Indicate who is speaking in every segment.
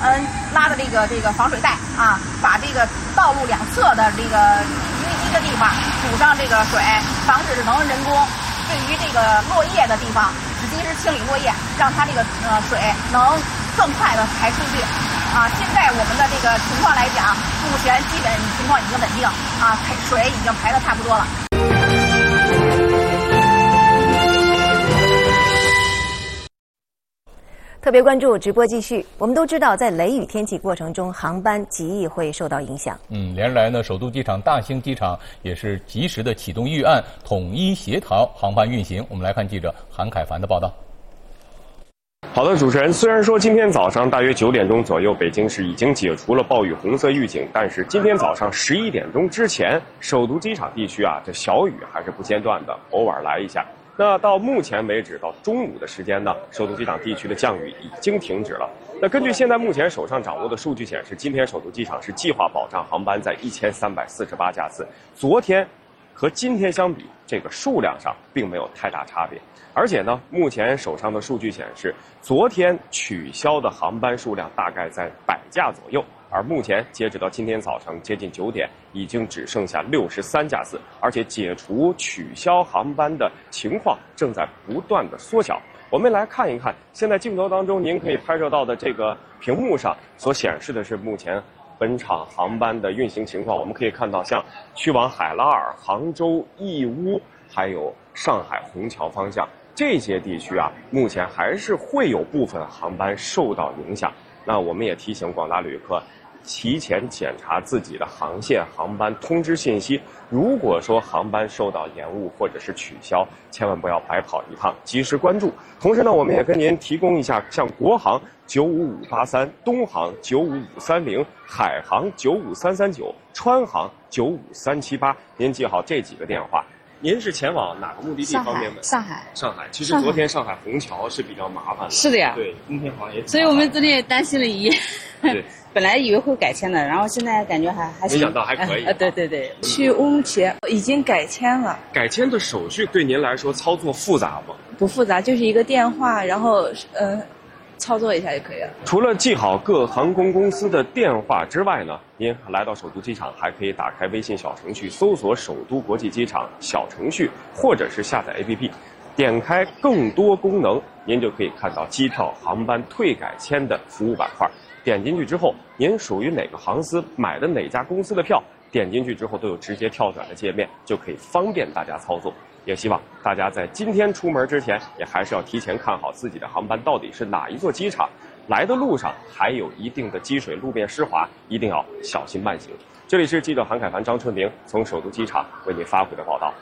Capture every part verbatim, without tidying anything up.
Speaker 1: 嗯拉的这个这个防水带啊，把这个道路两侧的这个一一个地方堵上这个水，防止能人工对于这个落叶的地方及时清理落叶，让它这个呃水能更快的排出去。啊，现在我们的这个情况来讲，目前基本情况已经稳定啊，排水已经排得差不多了。
Speaker 2: 特别关注直播继续。我们都知道，在雷雨天气过程中，航班极易会受到影响。
Speaker 3: 嗯，连日来呢，首都机场、大兴机场也是及时的启动预案，统一协调航班运行。我们来看记者韩凯凡的报道。
Speaker 4: 好的，主持人，虽然说今天早上大约九点钟左右，北京市已经解除了暴雨红色预警，但是今天早上十一点钟之前，首都机场地区啊，这小雨还是不间断的，偶尔来一下。那到目前为止，到中午的时间呢，首都机场地区的降雨已经停止了。那根据现在目前手上掌握的数据显示，今天首都机场是计划保障航班在一千三百四十八架次，昨天和今天相比，这个数量上并没有太大差别。而且呢，目前手上的数据显示，昨天取消的航班数量大概在百架左右，而目前截止到今天早上接近九点，已经只剩下六十三架次，而且解除取消航班的情况正在不断的缩小。我们来看一看，现在镜头当中您可以拍摄到的这个屏幕上所显示的是目前本场航班的运行情况。我们可以看到，像去往海拉尔、杭州、义乌，还有上海虹桥方向这些地区啊，目前还是会有部分航班受到影响。那我们也提醒广大旅客，提前检查自己的航线、航班通知信息。如果说航班受到延误或者是取消，千万不要白跑一趟，及时关注。同时呢，我们也跟您提供一下，像国航九五五八三、东航九五五三零、海航九五三三九、川航九五三七八，您记好这几个电话。您是前往哪个目的地方面的？
Speaker 5: 上海。
Speaker 4: 上海。其实昨天上海虹桥是比较麻烦的。
Speaker 5: 是的呀。
Speaker 4: 对，今天好像也。
Speaker 5: 所以我们昨天也担心了一夜。
Speaker 4: 对。
Speaker 5: 本来以为会改签的，然后现在感觉还还行。
Speaker 4: 没想到还可以。
Speaker 5: 啊、呃，对对对。
Speaker 6: 去乌鲁木齐已经改签了。
Speaker 4: 改签的手续对您来说操作复杂吗？
Speaker 6: 不复杂，就是一个电话，然后呃。操作一下就可以了。
Speaker 4: 除了记好各航空公司的电话之外呢，您来到首都机场还可以打开微信小程序，搜索首都国际机场小程序，或者是下载 A P P， 点开更多功能，您就可以看到机票、航班退改签的服务板块。点进去之后，您属于哪个航司，买的哪家公司的票，点进去之后都有直接跳转的界面，就可以方便大家操作。也希望大家在今天出门之前，也还是要提前看好自己的航班到底是哪一座机场。来的路上还有一定的积水，路面湿滑，一定要小心慢行。这里是记者韩凯凡、张春明从首都机场为您发回的报道。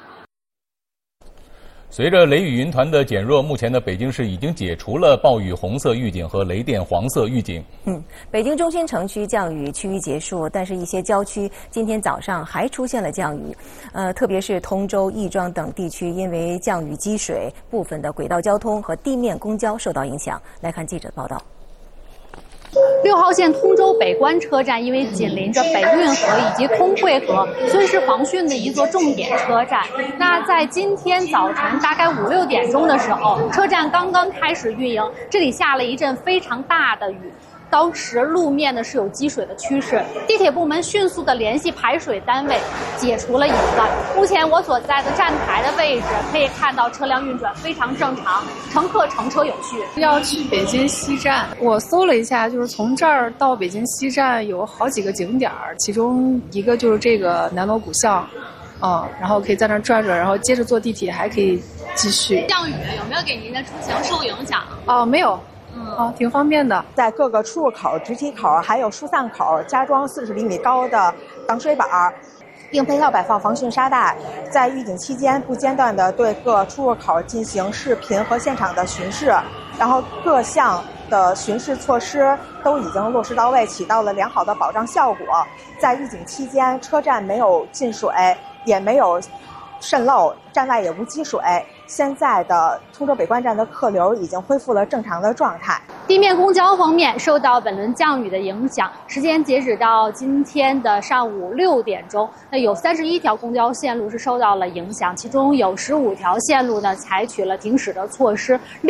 Speaker 3: 随着雷雨云团的减弱，目前的北京市已经解除了暴雨红色预警和雷电黄色预警。
Speaker 2: 嗯，北京中心城区降雨趋于结束，但是一些郊区今天早上还出现了降雨，呃，特别是通州、亦庄等地区，因为降雨积水，部分的轨道交通和地面公交受到影响。来看记者报道。
Speaker 7: 六号线通州北关车站因为紧邻着北运河以及通惠河，所以是防汛的一座重点车站。那在今天早晨大概五六点钟的时候，车站刚刚开始运营，这里下了一阵非常大的雨。当时路面呢是有积水的趋势，地铁部门迅速的联系排水单位，解除了隐患。目前我所在的站台的位置可以看到车辆运转非常正常，乘客乘车有序。
Speaker 8: 要去北京西站，我搜了一下，就是从这儿到北京西站有好几个景点，其中一个就是这个南锣鼓巷，嗯，然后可以在那儿转转，然后接着坐地铁还可以继续。
Speaker 7: 降雨有没有给您的出行受影响？
Speaker 8: 哦，没有。嗯，哦，挺方便的。
Speaker 9: 在各个出入口、直梯口还有疏散口加装四十厘米高的挡水板，并配套摆放防汛沙袋。在预警期间，不间断地对各出入口进行视频和现场的巡视，然后各项的巡视措施都已经落实到位，起到了良好的保障效果。在预警期间，车站没有进水，也没有渗漏，站外也无积水。现在的通州北关站的客流已经恢复了正常的状态。
Speaker 7: 地面公交方面受到本轮降雨的影响，时间截止到今天的上午六点钟，那有三十一条公交线路是受到了影响，其中有十五条线路呢采取了停驶的措施。